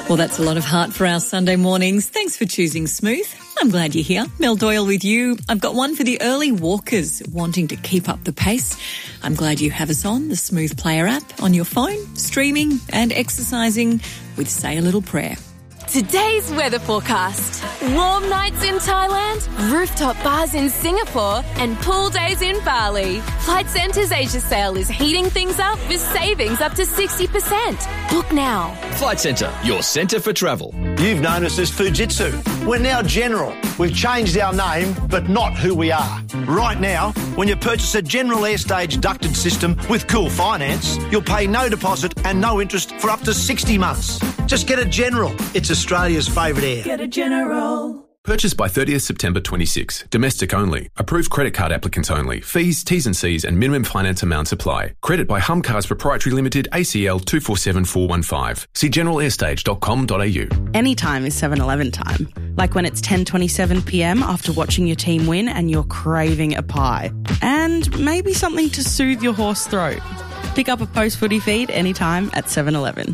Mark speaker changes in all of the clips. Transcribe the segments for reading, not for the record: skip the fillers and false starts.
Speaker 1: Well, that's a lot of heart for our Sunday mornings. Thanks for choosing Smooth. I'm glad you're here. Mel Doyle with you. I've got one for the early walkers wanting to keep up the pace. I'm glad you have us on the Smooth Player app on your phone, streaming and exercising with Say a Little Prayer.
Speaker 2: Today's weather forecast. Warm nights in Thailand, rooftop bars in Singapore, and pool days in Bali. Flight Centre's Asia sale is heating things up with savings up to 60%. Book now.
Speaker 3: Flight Centre, your centre for travel.
Speaker 4: You've known us as Fujitsu. We're now General. We've changed our name, but not who we are. Right now, when you purchase a General Airstage ducted system with Cool Finance, you'll pay no deposit and no interest for up to 60 months. Just get a General. It's Australia's favourite air.
Speaker 1: Get a General.
Speaker 5: Purchased by 30th September 26. Domestic only. Approved credit card applicants only. Fees, T's and C's and minimum finance amounts apply. Credit by Humcars Proprietary Limited, ACL 247415. See generalairstage.com.au.
Speaker 6: Anytime is 7-Eleven time. Like when it's 10:27pm after watching your team win and you're craving a pie. And maybe something to soothe your hoarse throat. Pick up a post-footy feed anytime at 7-Eleven.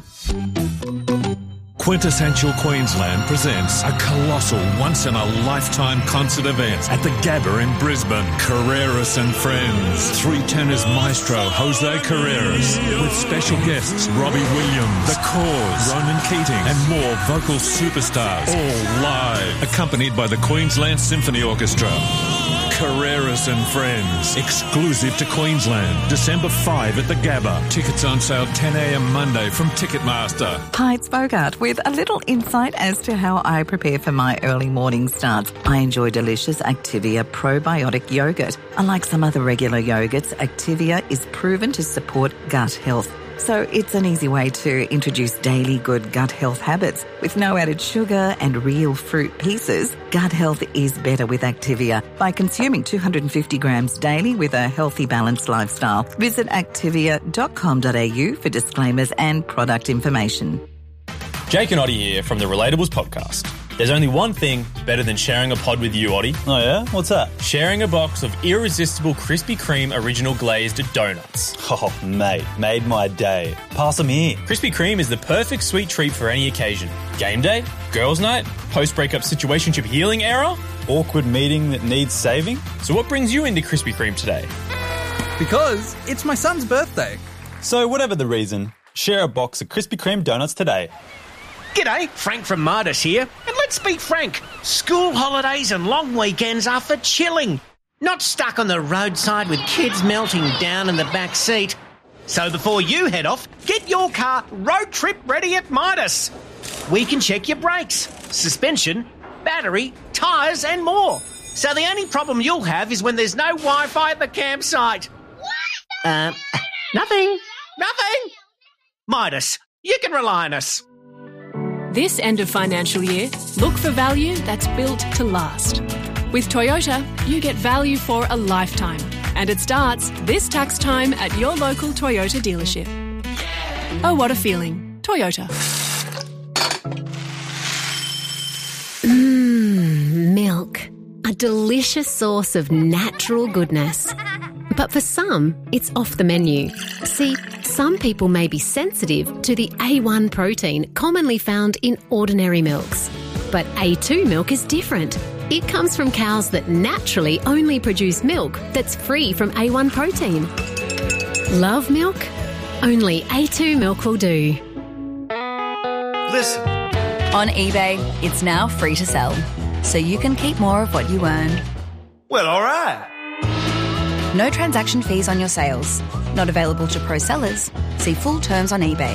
Speaker 7: Quintessential Queensland presents a colossal once-in-a-lifetime concert event at the Gabba in Brisbane. Carreras and Friends. Three tenors maestro Jose Carreras with special guests Robbie Williams, The Cause, Ronan Keating and more vocal superstars, all live, accompanied by the Queensland Symphony Orchestra. Carreras and Friends, exclusive to Queensland. December 5 at the Gabba. Tickets on sale 10am Monday from Ticketmaster.
Speaker 8: Hi, it's Bogart with a little insight as to how I prepare for my early morning starts. I enjoy delicious Activia probiotic yogurt. Unlike some other regular yogurts, Activia is proven to support gut health. So it's an easy way to introduce daily good gut health habits. With no added sugar and real fruit pieces, gut health is better with Activia by consuming 250 grams daily with a healthy, balanced lifestyle. Visit activia.com.au for disclaimers and product information.
Speaker 9: Jake and Oddie here from the Relatables podcast. There's only one thing better than sharing a pod with you, Oddie.
Speaker 10: Oh yeah? What's that?
Speaker 9: Sharing a box of irresistible Krispy Kreme original glazed donuts.
Speaker 10: Oh, mate, made my day. Pass them here.
Speaker 9: Krispy Kreme is the perfect sweet treat for any occasion. Game day, girls' night, post-breakup situationship healing era,
Speaker 10: awkward meeting that needs saving.
Speaker 9: So what brings you into Krispy Kreme today?
Speaker 11: Because it's my son's birthday.
Speaker 10: So whatever the reason, share a box of Krispy Kreme donuts today.
Speaker 12: G'day, Frank from Midas here. And let's be frank, school holidays and long weekends are for chilling, not stuck on the roadside with kids melting down in the back seat. So before you head off, get your car road trip ready at Midas. We can check your brakes, suspension, battery, tyres and more. So the only problem you'll have is when there's no Wi-Fi at the campsite. Nothing. Midas, you can rely on us.
Speaker 13: This end of financial year, look for value that's built to last. With Toyota, you get value for a lifetime. And it starts this tax time at your local Toyota dealership. Oh, what a feeling. Toyota.
Speaker 14: Milk. A delicious source of natural goodness. But for some, it's off the menu. See, some people may be sensitive to the A1 protein commonly found in ordinary milks. But A2 milk is different. It comes from cows that naturally only produce milk that's free from A1 protein. Love milk? Only A2 milk will do.
Speaker 4: Listen.
Speaker 15: On eBay, it's now free to sell, so you can keep more of what you earn.
Speaker 4: Well, all right.
Speaker 15: No transaction fees on your sales. Not available to pro sellers. See full terms on eBay.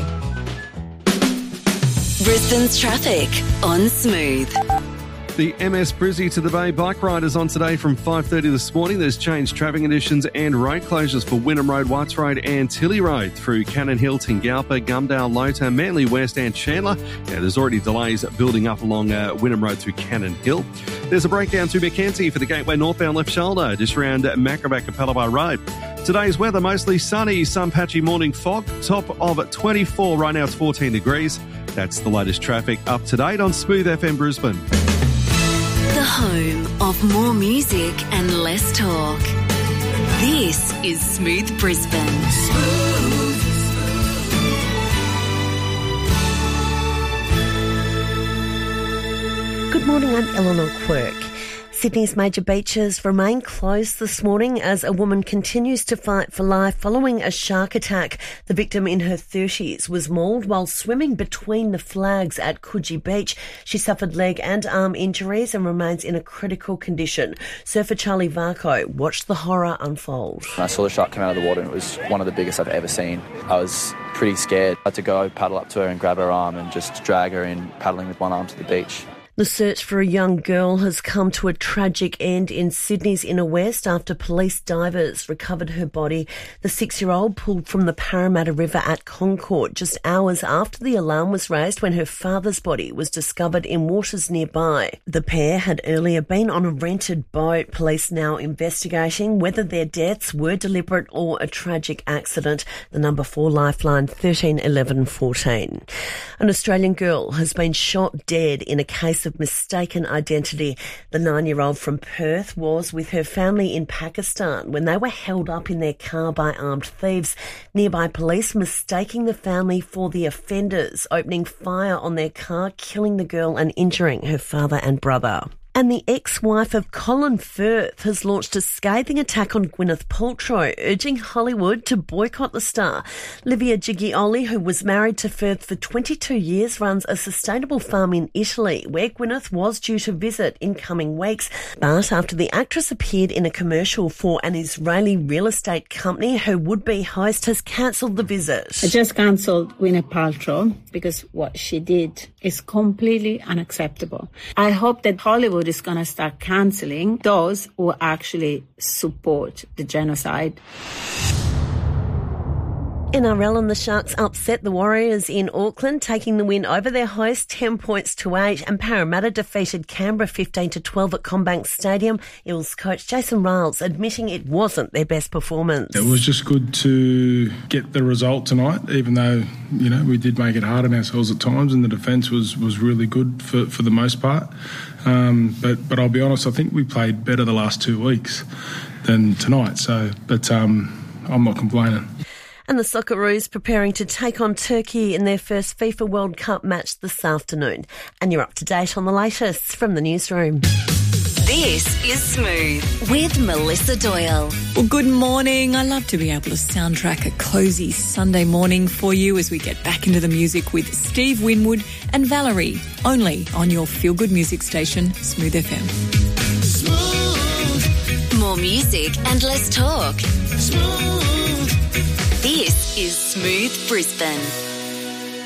Speaker 16: Brisbane's traffic on Smooth.
Speaker 17: The MS Brizzy to the Bay bike riders on today from 5:30 this morning. There's changed traffic conditions and road closures for Wynnum Road, Watts Road and Tilly Road through Cannon Hill, Tingalpa, Gumdale, Lota, Manly West and Chandler. Yeah, there's already delays building up along Wynnum Road through Cannon Hill. There's a breakdown to Mackenzie for the Gateway northbound left shoulder just around Macroback Capalabar Road. Today's weather mostly sunny, some patchy morning fog, top of 24, right now it's 14 degrees. That's the latest traffic up to date on Smooth FM Brisbane.
Speaker 16: The home of more music and less talk. This is Smooth Brisbane. Smooth.
Speaker 18: morning, I'm Eleanor Quirk. Sydney's major beaches remain closed this morning as a woman continues to fight for life following a shark attack. The victim in her 30s was mauled while swimming between the flags at Coogee Beach. She suffered leg and arm injuries and remains in a critical condition. Surfer Charlie Varco watched the horror unfold.
Speaker 19: When I saw the shark come out of the water, it was one of the biggest I've ever seen. I was pretty scared. I had to go paddle up to her and grab her arm and just drag her in, paddling with one arm to the beach.
Speaker 18: The search for a young girl has come to a tragic end in Sydney's inner west after police divers recovered her body. The 6-year-old pulled from the Parramatta River at Concord just hours after the alarm was raised when her father's body was discovered in waters nearby. The pair had earlier been on a rented boat. Police now investigating whether their deaths were deliberate or a tragic accident. The number 4 lifeline 13 11 14. An Australian girl has been shot dead in a case of mistaken identity. The 9-year-old from Perth was with her family in Pakistan when they were held up in their car by armed thieves. Nearby police mistaking the family for the offenders, opening fire on their car, killing the girl and injuring her father and brother. And the ex-wife of Colin Firth has launched a scathing attack on Gwyneth Paltrow, urging Hollywood to boycott the star. Livia Giglioli, who was married to Firth for 22 years, runs a sustainable farm in Italy, where Gwyneth was due to visit in coming weeks. But after the actress appeared in a commercial for an Israeli real estate company, her would-be host has cancelled the visit.
Speaker 20: I just cancelled Gwyneth Paltrow because what she did is completely unacceptable. I hope that Hollywood is going to start cancelling those who actually support the genocide.
Speaker 18: NRL and the Sharks upset the Warriors in Auckland, taking the win over their host 10 points to 8, and Parramatta defeated Canberra 15-12 at CommBank Stadium. Eels coach Jason Riles admitting it wasn't their best performance.
Speaker 21: It was just good to get the result tonight, even though, you know, we did make it hard on ourselves at times, and the defence was really good for the most part. But I'll be honest, I think we played better the last 2 weeks than tonight. But I'm not complaining.
Speaker 18: And the Socceroos preparing to take on Turkey in their first FIFA World Cup match this afternoon. And you're up to date on the latest from the newsroom.
Speaker 16: This is Smooth with Melissa Doyle.
Speaker 1: Well, good morning. I love to be able to soundtrack a cosy Sunday morning for you as we get back into the music with Steve Winwood and Valerie, only on your feel-good music station, Smooth FM.
Speaker 16: Smooth. More music and less talk. Smooth. This is Smooth Brisbane.